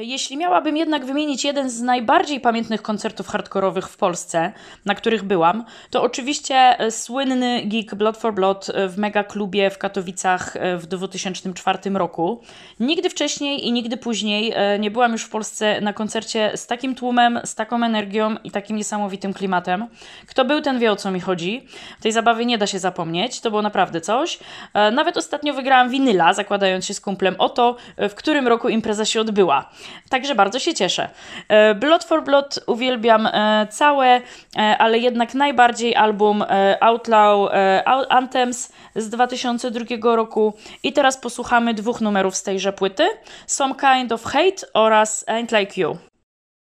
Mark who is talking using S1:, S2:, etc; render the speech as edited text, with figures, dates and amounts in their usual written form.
S1: Jeśli miałabym jednak wymienić jeden z najbardziej pamiętnych koncertów hardkorowych w Polsce, na których byłam, to oczywiście słynny gig Blood for Blood w Megaklubie w Katowicach w 2004 roku. Nigdy wcześniej i nigdy później nie byłam już w Polsce na koncercie z takim tłumem, z taką energią i takim niesamowitym klimatem. Kto był, ten wie, o co mi chodzi. Tej zabawy nie da się zapomnieć, to było naprawdę coś. Nawet ostatnio wygrałam winyla, zakładając się z kumplem o to, w którym roku impreza się odbyła. Także bardzo się cieszę. Blood for Blood uwielbiam całe, ale jednak najbardziej album Outlaw Anthems z 2002 roku. I teraz posłuchamy dwóch numerów z tejże płyty. Some Kind of Hate oraz Ain't Like You.